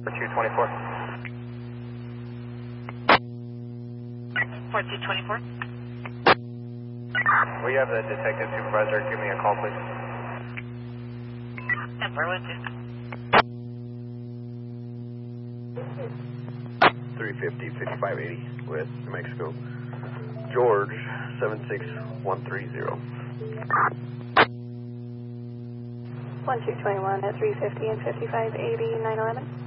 224. 4224. We have the detective supervisor. Give me a call, please. Number 12. 350 5580 with New Mexico. George 76130. 1221 at 350 and 5580, 911.